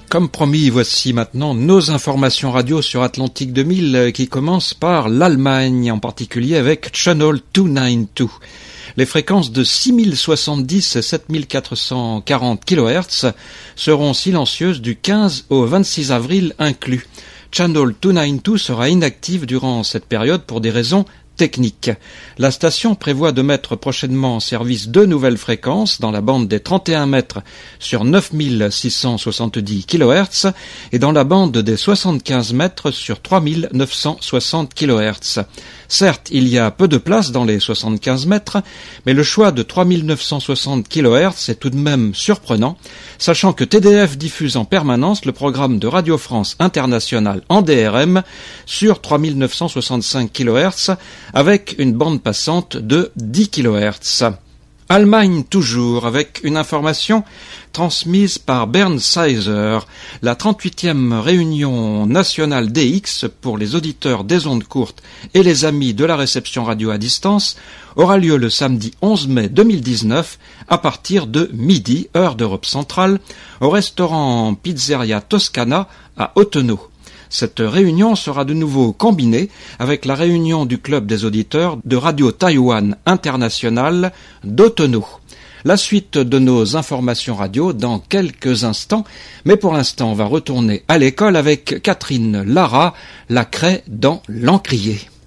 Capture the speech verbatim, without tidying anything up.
Comme promis, voici maintenant nos informations radio sur Atlantique deux mille qui commencent par l'Allemagne, en particulier avec Channel deux cent quatre-vingt-douze. Les fréquences de six mille soixante-dix et sept mille quatre cent quarante kilohertz seront silencieuses du quinze au vingt-six avril inclus. Channel deux cent quatre-vingt-douze sera inactive durant cette période pour des raisons technique. La station prévoit de mettre prochainement en service deux nouvelles fréquences dans la bande des trente et un mètres sur neuf mille six cent soixante-dix kilohertz et dans la bande des soixante-quinze mètres sur trois mille neuf cent soixante kilohertz. Certes, il y a peu de place dans les soixante-quinze mètres, mais le choix de trois mille neuf cent soixante kilohertz est tout de même surprenant, sachant que T D F diffuse en permanence le programme de Radio France Internationale en D R M sur trois mille neuf cent soixante-cinq kilohertz avec une bande passante de dix kilohertz. Allemagne toujours, avec une information transmise par Bernd Seiser. La trente-huitième réunion nationale D X pour les auditeurs des ondes courtes et les amis de la réception radio à distance aura lieu le samedi onze mai deux mille dix-neuf à partir de midi, heure d'Europe centrale, au restaurant Pizzeria Toscana à Ottenau. Cette réunion sera de nouveau combinée avec la réunion du club des auditeurs de Radio Taïwan International d'Ottenau. La suite de nos informations radio dans quelques instants, mais pour l'instant on va retourner à l'école avec Catherine Lara, la craie dans l'encrier.